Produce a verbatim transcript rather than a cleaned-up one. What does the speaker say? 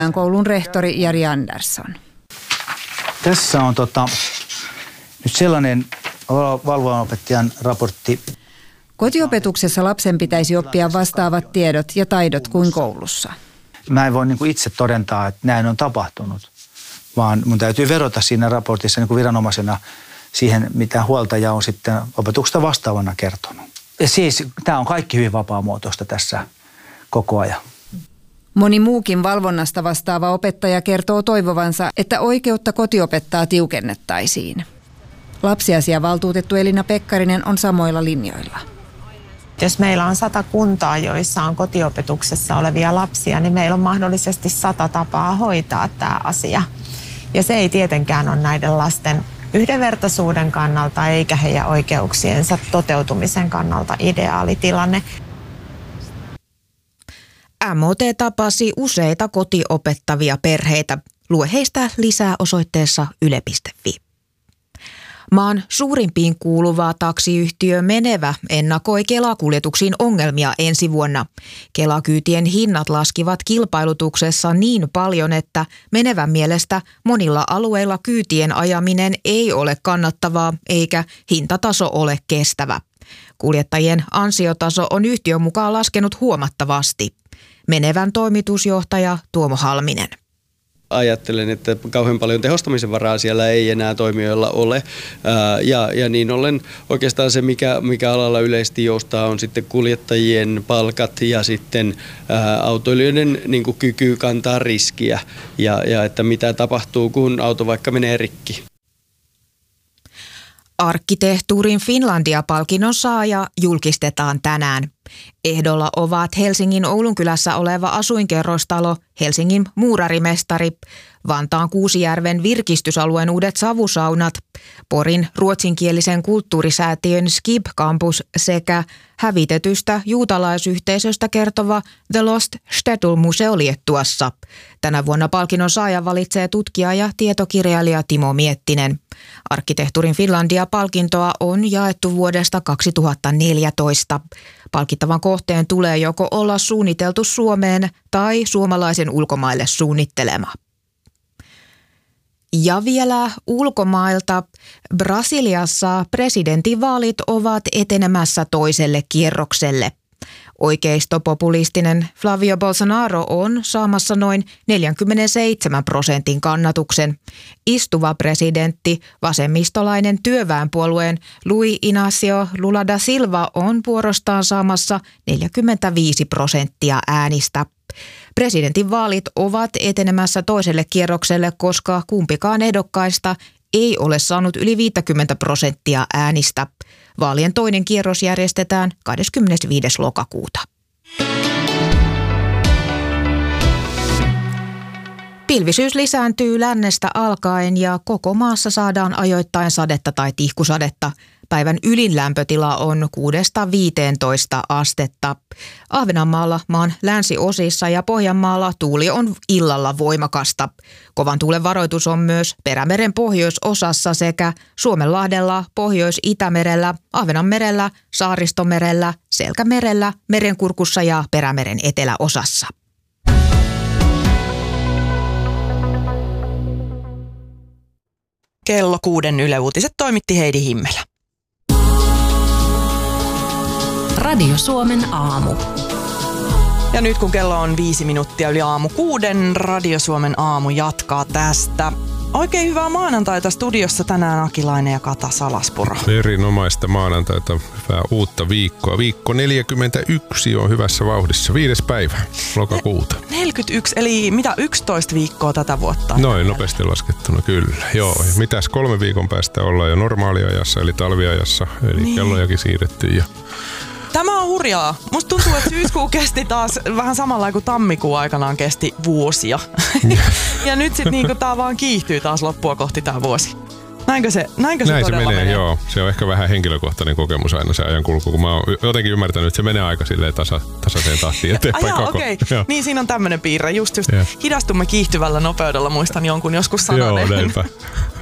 koulun rehtori Jari Andersson. Tässä on tota, nyt sellainen valvovan opettajan raportti. Kotiopetuksessa lapsen pitäisi oppia vastaavat tiedot ja taidot kuin koulussa. Mä en voi niin kuin itse todentaa, että näin on tapahtunut, vaan mun täytyy verota siinä raportissa niin kuin viranomaisena siihen, mitä huoltaja on sitten opetuksesta vastaavana kertonut. Ja siis tämä on kaikki hyvin vapaamuotoista tässä koko ajan. Moni muukin valvonnasta vastaava opettaja kertoo toivovansa, että oikeutta kotiopettaa tiukennettaisiin. Lapsiasiavaltuutettu Elina Pekkarinen on samoilla linjoilla. Jos meillä on sata kuntaa, joissa on kotiopetuksessa olevia lapsia, niin meillä on mahdollisesti sata tapaa hoitaa tämä asia. Ja se ei tietenkään ole näiden lasten yhdenvertaisuuden kannalta eikä heidän oikeuksiensa toteutumisen kannalta ideaalitilanne. M O T tapasi useita kotiopettavia perheitä. Lue heistä lisää osoitteessa yle piste fi. Maan suurimpiin kuuluva taksiyhtiö Menevä ennakoi Kela-kuljetuksiin ongelmia ensi vuonna. Kela-kyytien hinnat laskivat kilpailutuksessa niin paljon, että Menevän mielestä monilla alueilla kyytien ajaminen ei ole kannattavaa eikä hintataso ole kestävä. Kuljettajien ansiotaso on yhtiön mukaan laskenut huomattavasti. Menevän toimitusjohtaja Tuomo Halminen. Ajattelen, että kauhean paljon tehostamisen varaa siellä ei enää toimijoilla ole. Ja, ja niin ollen oikeastaan se, mikä, mikä alalla yleisesti joustaa, on sitten kuljettajien palkat ja sitten ää, autoilijoiden niin kuin kyky kantaa riskiä ja, ja että mitä tapahtuu, kun auto vaikka menee rikki. Arkkitehtuurin Finlandia-palkinnon saaja julkistetaan tänään. Ehdolla ovat Helsingin Oulunkylässä oleva asuinkerrostalo, Helsingin muurarimestari, Vantaan Kuusijärven virkistysalueen uudet savusaunat, Porin ruotsinkielisen kulttuurisäätiön Skib Campus sekä hävitetystä juutalaisyhteisöstä kertova The Lost Shtetl-museo Liettuassa. Tänä vuonna palkinnon saaja valitsee tutkija ja tietokirjailija Timo Miettinen. Arkkitehtuurin Finlandia-palkintoa on jaettu vuodesta kaksituhattaneljätoista. Palkittavan kohteen tulee joko olla suunniteltu Suomeen tai suomalaisen ulkomaille suunnittelema. Ja vielä ulkomailta. Brasiliassa presidentinvaalit ovat etenemässä toiselle kierrokselle. Oikeistopopulistinen Flavio Bolsonaro on saamassa noin neljäkymmentäseitsemän prosentin kannatuksen. Istuva presidentti, vasemmistolainen työväenpuolueen Luis Inácio Lula da Silva on vuorostaan saamassa neljäkymmentäviisi prosenttia äänistä. Presidentinvaalit ovat etenemässä toiselle kierrokselle, koska kumpikaan ehdokkaista ei ole saanut yli viisikymmentä prosenttia äänistä. Vaalien toinen kierros järjestetään kahdeskymmenesviides lokakuuta. Pilvisyys lisääntyy lännestä alkaen ja koko maassa saadaan ajoittain sadetta tai tihkusadetta. Päivän ylin lämpötila on kuudesta viiteentoista astetta. Ahvenanmaalla, maan länsiosissa ja Pohjanmaalla tuuli on illalla voimakasta. Kovan tuulen varoitus on myös Perämeren pohjoisosassa sekä Suomenlahdella, Pohjois-Itämerellä, Ahvenanmerellä, Saaristomerellä, Selkämerellä, Merenkurkussa ja Perämeren eteläosassa. Kello kuuden Yle Uutiset toimitti Heidi Himmelä. Radio Suomen aamu. Ja nyt kun kello on viisi minuuttia yli aamu kuuden, Radio Suomen aamu jatkaa tästä. Oikein hyvää maanantaita studiossa tänään Akilainen ja Kata Salaspuro. Erinomaista maanantaita, hyvää uutta viikkoa. Viikko neljäkymmentäyksi on hyvässä vauhdissa, viides päivä lokakuuta. neljäkymmentäyksi, eli mitä yksitoista viikkoa tätä vuotta? Noin nopeasti laskettuna, kyllä. Joo, ja mitäs kolme viikon päästä ollaan jo normaaliajassa, eli talviajassa, eli niin. Kellojakin siirretty ja... Tämä on hurjaa. Musta tuntuu, että syyskuu kesti taas vähän samalla kuin tammikuun aikanaan kesti vuosia. Ja nyt sitten niinku tää vaan kiihtyy taas loppua kohti tää vuosi. Näinkö se, näinkö se Näin todella se menee, menee? Joo. Se on ehkä vähän henkilökohtainen kokemus aina se ajankulku, kun mä oon jotenkin ymmärtänyt, että se menee aika silleen tasa, tasaiseen tahtiin eteenpäin koko. Okei, okay. Niin siinä on tämmönen piirre. Just just yeah. Hidastumme kiihtyvällä nopeudella, muistan jonkun joskus sanoneen. Joo, näinpä.